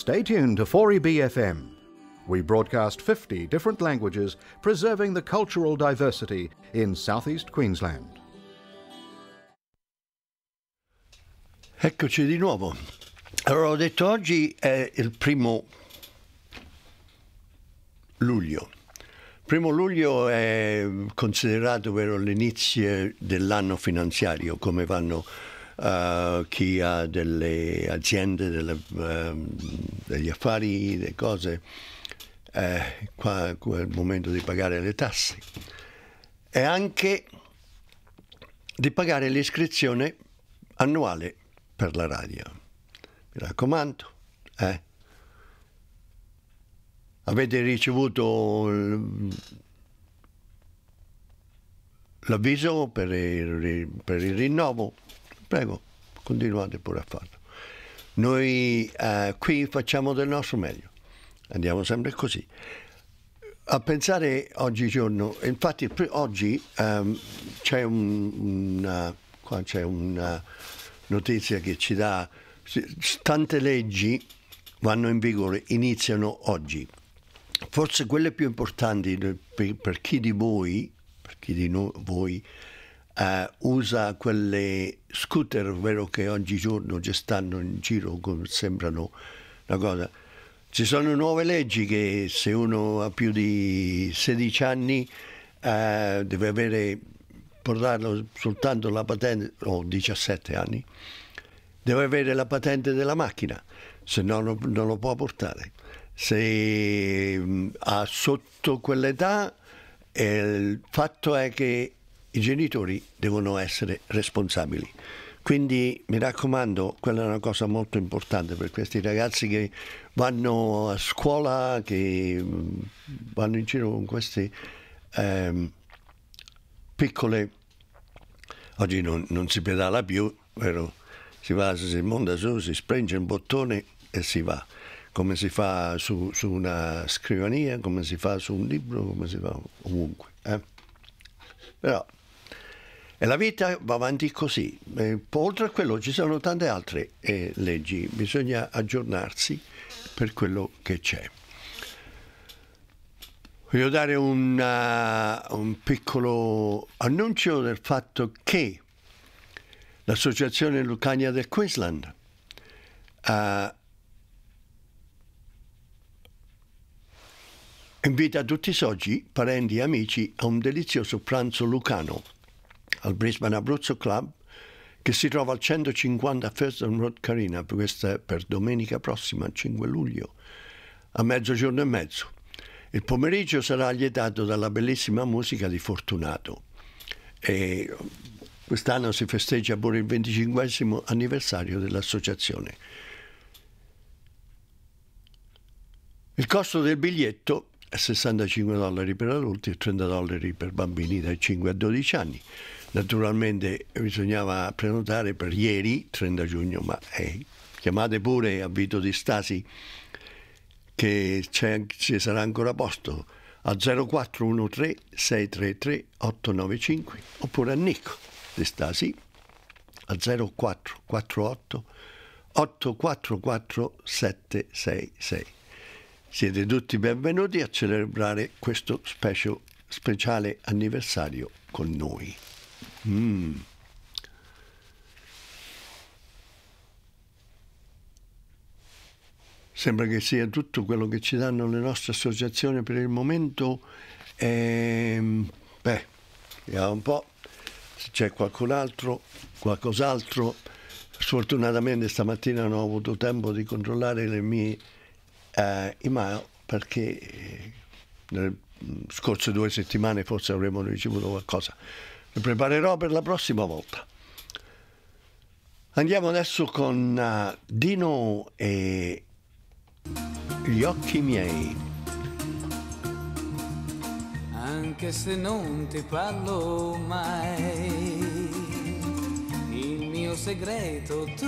Stay tuned to 4EB FM. We broadcast 50 different languages, preserving the cultural diversity in southeast Queensland. Eccoci di nuovo. Allora, ho detto oggi è il 1 luglio. 1 luglio è considerato l'inizio dell'anno finanziario, come vanno chi ha delle aziende, degli affari, le cose. Qua è il momento di pagare le tasse e anche di pagare l'iscrizione annuale per la radio. Mi raccomando, avete ricevuto l'avviso per il rinnovo? Prego, continuate pure a farlo. Noi qui facciamo del nostro meglio. Andiamo sempre così. A pensare oggigiorno, infatti oggi c'è una notizia che ci dà, tante leggi vanno in vigore, iniziano oggi. Forse quelle più importanti per chi di voi, usa quelle scooter, vero, che oggigiorno già stanno in giro, sembrano una cosa. Ci sono nuove leggi che se uno ha più di 16 anni deve portarlo soltanto la patente, o 17 anni, deve avere la patente della macchina, se no non lo può portare. Se ha sotto quell'età, il fatto è che i genitori devono essere responsabili. Quindi mi raccomando, quella è una cosa molto importante per questi ragazzi che vanno a scuola, che vanno in giro con queste piccole. Oggi non si pedala più, vero? Si monta su, si spinge un bottone e si va. Come si fa su una scrivania, come si fa su un libro, come si fa ovunque. Però e la vita va avanti così. Oltre a quello ci sono tante altre leggi, bisogna aggiornarsi per quello che c'è. Voglio dare un piccolo annuncio del fatto che l'Associazione Lucania del Queensland invita tutti i soci, parenti e amici a un delizioso pranzo lucano al Brisbane Abruzzo Club, che si trova al 150 Thurston Road Carina, per domenica prossima, 5 luglio, a mezzogiorno e mezzo. Il pomeriggio sarà allietato dalla bellissima musica di Fortunato. E quest'anno si festeggia pure il 25° anniversario dell'associazione. Il costo del biglietto è $65 per adulti e $30 per bambini dai 5 a 12 anni. Naturalmente bisognava prenotare per ieri, 30 giugno, ma chiamate pure a Vito Di Stasi che ci sarà ancora posto al 0413 633 895 oppure a Nico Di Stasi al 0448 844 766. Siete tutti benvenuti a celebrare questo speciale anniversario con noi. Sembra che sia tutto quello che ci danno le nostre associazioni per il momento. Vediamo un po' se c'è qualcos'altro. Sfortunatamente stamattina non ho avuto tempo di controllare le mie email, perché nelle scorse 2 settimane forse avremmo ricevuto qualcosa. Lo preparerò per la prossima volta. Andiamo adesso con Dino e Gli occhi miei. Anche se non ti parlo mai, il mio segreto tu